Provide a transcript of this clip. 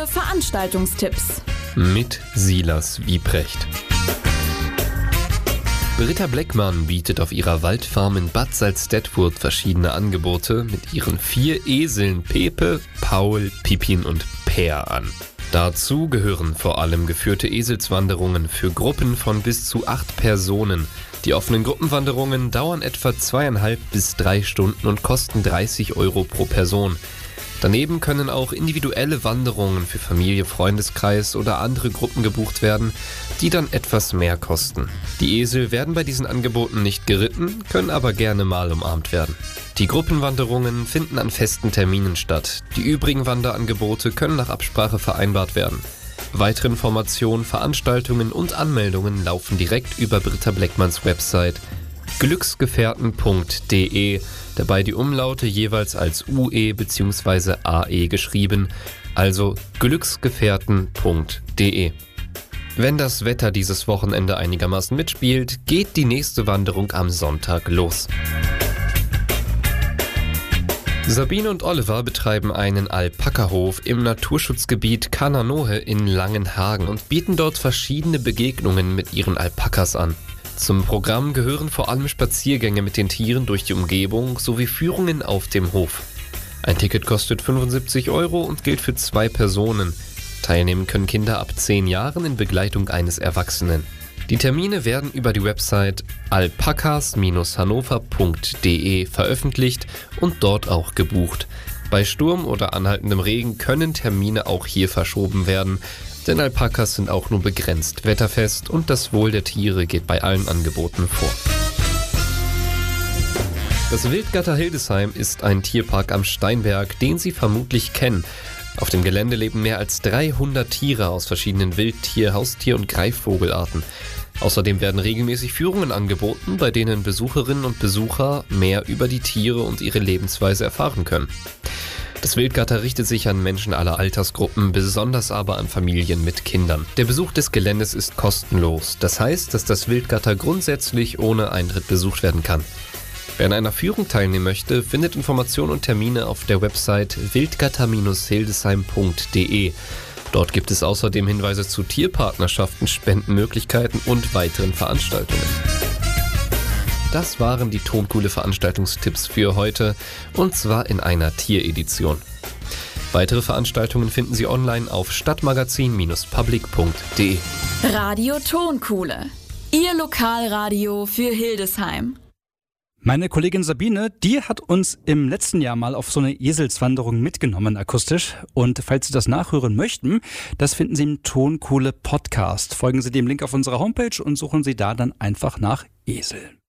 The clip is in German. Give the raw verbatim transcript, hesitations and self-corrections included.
Toncoole Veranstaltungstipps mit Silas Wiebrecht. Britta Bleckmann bietet auf ihrer Waldfarm in Bad Salzdetfurt verschiedene Angebote mit ihren vier Eseln Pepe, Paul, Pippin und Per an. Dazu gehören vor allem geführte Eselswanderungen für Gruppen von bis zu acht Personen. Die offenen Gruppenwanderungen dauern etwa zweieinhalb bis drei Stunden und kosten dreißig Euro pro Person. Daneben können auch individuelle Wanderungen für Familie, Freundeskreis oder andere Gruppen gebucht werden, die dann etwas mehr kosten. Die Esel werden bei diesen Angeboten nicht geritten, können aber gerne mal umarmt werden. Die Gruppenwanderungen finden an festen Terminen statt. Die übrigen Wanderangebote können nach Absprache vereinbart werden. Weitere Informationen, Veranstaltungen und Anmeldungen laufen direkt über Britta Bleckmanns Website glücksgefährten punkt de, dabei die Umlaute jeweils als U E bzw. A E geschrieben, also glücksgefährten punkt de. Wenn das Wetter dieses Wochenende einigermaßen mitspielt, geht die nächste Wanderung am Sonntag los. Sabine und Oliver betreiben einen Alpakahof im Naturschutzgebiet Kananohe in Langenhagen und bieten dort verschiedene Begegnungen mit ihren Alpakas an. Zum Programm gehören vor allem Spaziergänge mit den Tieren durch die Umgebung sowie Führungen auf dem Hof. Ein Ticket kostet fünfundsiebzig Euro und gilt für zwei Personen. Teilnehmen können Kinder ab zehn Jahren in Begleitung eines Erwachsenen. Die Termine werden über die Website alpakas hannover punkt de veröffentlicht und dort auch gebucht. Bei Sturm oder anhaltendem Regen können Termine auch hier verschoben werden, denn Alpakas sind auch nur begrenzt wetterfest und das Wohl der Tiere geht bei allen Angeboten vor. Das Wildgatter Hildesheim ist ein Tierpark am Steinberg, den Sie vermutlich kennen. Auf dem Gelände leben mehr als dreihundert Tiere aus verschiedenen Wildtier-, Haustier- und Greifvogelarten. Außerdem werden regelmäßig Führungen angeboten, bei denen Besucherinnen und Besucher mehr über die Tiere und ihre Lebensweise erfahren können. Das Wildgatter richtet sich an Menschen aller Altersgruppen, besonders aber an Familien mit Kindern. Der Besuch des Geländes ist kostenlos. Das heißt, dass das Wildgatter grundsätzlich ohne Eintritt besucht werden kann. Wer an einer Führung teilnehmen möchte, findet Informationen und Termine auf der Website wildgatter hildesheim punkt de. Dort gibt es außerdem Hinweise zu Tierpartnerschaften, Spendenmöglichkeiten und weiteren Veranstaltungen. Das waren die Toncoole Veranstaltungstipps für heute, und zwar in einer Tieredition. Weitere Veranstaltungen finden Sie online auf stadtmagazin Bindestrich public punkt de. Radio Toncoole, Ihr Lokalradio für Hildesheim. Meine Kollegin Sabine, die hat uns im letzten Jahr mal auf so eine Eselswanderung mitgenommen akustisch. Und falls Sie das nachhören möchten, das finden Sie im Toncoole Podcast. Folgen Sie dem Link auf unserer Homepage und suchen Sie da dann einfach nach Esel.